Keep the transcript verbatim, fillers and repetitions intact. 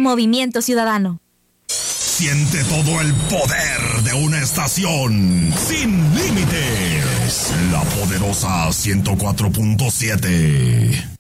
Movimiento Ciudadano. Siente todo el poder de una estación sin límites. La poderosa ciento cuatro punto siete.